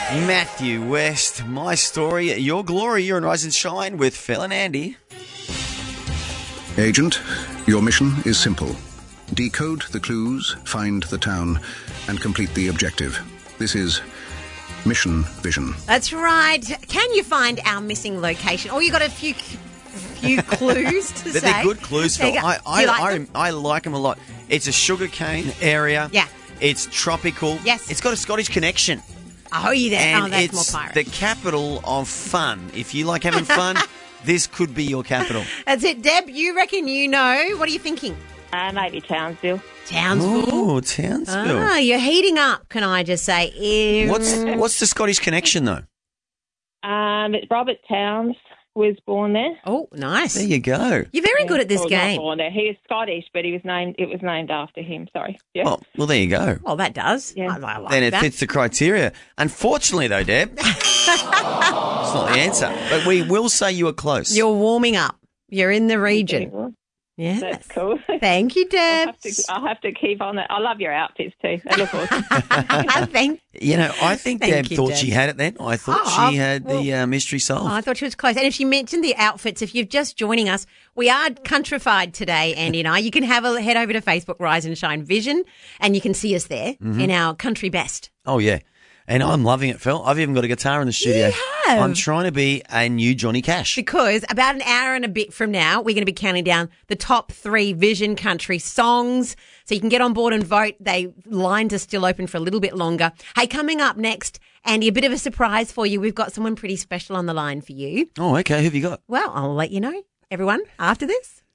Matthew West, My Story, Your Glory. You're on Rise and Shine with Phil and Andy. Agent, your mission is simple. Decode the clues, find the town, and complete the objective. This is Mission Vision. That's right. Can you find our missing location? Or you got a few clues to say? They're good clues, Phil. Do you like them? I like them a lot. It's a sugarcane area. Yeah. It's tropical. Yes. It's got a Scottish connection. Oh, you there? And Oh, that's it's more pirate. the capital of fun. If you like having fun, this could be your capital. That's it. Deb, you reckon you know. What are you thinking? Maybe Townsville. Townsville. Oh, Townsville. Ah, you're heating up, can I just say. What's the Scottish connection, though? Robert Towns was born there. Oh, nice. There you go. You're very good at this Well, game. Not born there. He is Scottish, but it was named after him. Sorry. Yeah. Oh, well, there you go. Well, that does. Yeah. I like Then it that. fits the criteria. Unfortunately, though, Deb, it's not the answer. But we will say you were close. You're warming up. You're in the region. Yes. That's cool. Thank you, Deb. I'll have to keep on that. I love your outfits too. They look awesome. Thank I think Thank Deb you, thought Deb. she had it then. I thought Oh, she had the mystery solved. Oh, I thought she was close. And if she mentioned the outfits, if you're just joining us, we are countrified today, Andy and I. You can head over to Facebook, Rise and Shine Vision, and you can see us there in our country best. Oh, yeah. And I'm loving it, Phil. I've even got a guitar in the studio. You have? I'm trying to be a new Johnny Cash. Because about an hour and a bit from now, we're going to be counting down the top 3 Vision country songs. So you can get on board and vote. Lines are still open for a little bit longer. Hey, coming up next, Andy, a bit of a surprise for you. We've got someone pretty special on the line for you. Oh, okay. Who have you got? Well, I'll let you know, everyone, after this.